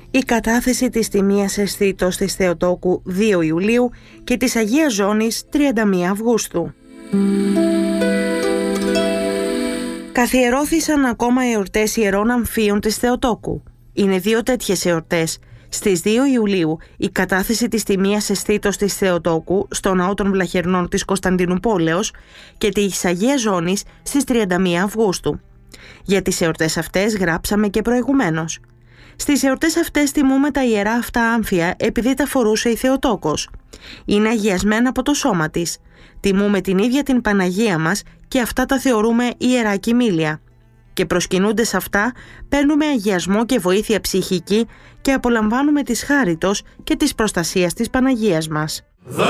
η κατάθεση της Τιμίας Αισθήτως της Θεοτόκου 2 Ιουλίου και της Αγίας Ζώνης 31 Αυγούστου. Καθιερώθησαν ακόμα εορτές ιερών αμφίων της Θεοτόκου. Είναι 2 τέτοιες εορτές. Στις 2 Ιουλίου η κατάθεση της Τιμίας Αισθήτως της Θεοτόκου στο Ναό των Βλαχερνών της Κωνσταντινουπόλεως και της Αγίας Ζώνης στις 31 Αυγούστου. Για τις εορτές αυτές γράψαμε και προηγουμένως. Στις εορτές αυτές τιμούμε τα ιερά αυτά άμφια επειδή τα φορούσε η Θεοτόκος. Είναι αγιασμένα από το σώμα της. Τιμούμε την ίδια την Παναγία μας και αυτά τα θεωρούμε ιερά κοιμήλια. Και προσκυνούντες αυτά παίρνουμε αγιασμό και βοήθεια ψυχική και απολαμβάνουμε της χάριτος και της προστασίας της Παναγίας μας.